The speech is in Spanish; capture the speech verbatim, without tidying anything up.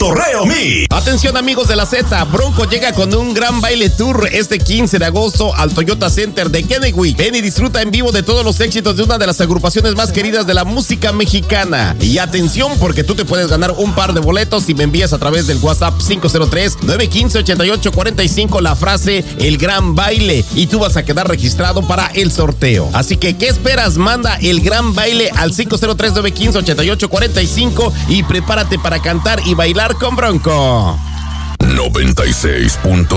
Cotorreo Mix. Atención amigos de la Z, Bronco llega con un gran baile tour este quince de agosto al Toyota Center de Kennewick. Ven y disfruta en vivo de todos los éxitos de una de las agrupaciones más queridas de la música mexicana. Y atención, porque tú te puedes ganar un par de boletos si me envías a través del WhatsApp cinco cero tres, nueve uno cinco, ocho ocho cuatro cinco la frase El Gran Baile y tú vas a quedar registrado para el sorteo. Así que, ¿qué esperas? Manda El Gran Baile al cinco cero tres, nueve uno cinco, ocho ocho cuatro cinco y prepárate para cantar y bailar con Bronco. noventa y seis punto